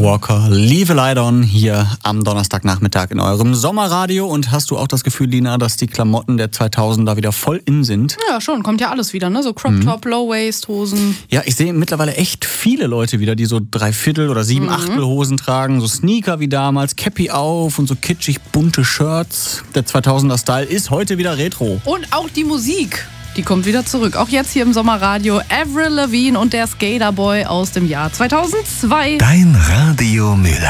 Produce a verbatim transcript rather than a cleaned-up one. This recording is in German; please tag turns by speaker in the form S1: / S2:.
S1: Walker, Leave a Light On hier am Donnerstagnachmittag in eurem Sommerradio. Und hast du auch das Gefühl, Lina, dass die Klamotten der zweitausender wieder voll in sind?
S2: Ja, schon. Kommt ja alles wieder, ne? So Crop Top, mhm. Low-Waist-Hosen.
S1: Ja, ich sehe mittlerweile echt viele Leute wieder, die so Dreiviertel- oder Sieben-Achtel-Hosen tragen. So Sneaker wie damals, Cappy auf und so kitschig bunte Shirts. Der zweitausender-Style ist heute wieder Retro.
S2: Und auch die Musik. Die kommt wieder zurück. Auch jetzt hier im Sommerradio. Avril Lavigne und der Skaterboy aus dem Jahr zweitausendzwei.
S3: Dein Radio Müller.